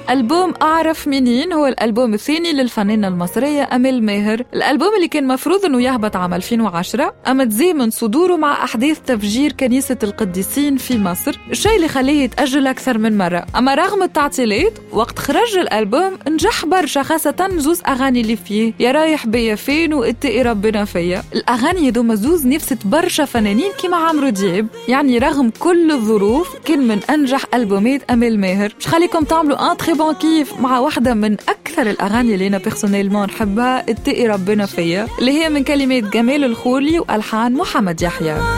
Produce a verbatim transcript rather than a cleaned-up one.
ألبوم أعرف منين هو الألبوم الثاني للفنانة المصرية أمال ماهر. الألبوم اللي كان مفروض أنه يهبط عام ألفين وعشرة أما تزامن صدوره مع أحداث تفجير كنيسة القديسين في مصر، الشيء اللي خليه يتأجل أكثر من مرة. أما رغم التعطيلات وقت خرج الألبوم نجح برشا، خاصة زوز أغاني اللي فيه يا رايح بيا فين واتقي ربنا فيا. الأغاني يدوم زوز نفست برشا فنانين كما عمرو دياب، يعني رغم كل الظروف كان من أنجح ألبومات أمال ماهر. مش خليكم تعملوا ان تري بون كيف مع واحدة من أكثر الأغاني اللي أنا بيرسونيلمون نحبها، اتقي ربنا فيا، اللي هي من كلمات جمال الخولي وألحان محمد يحيى.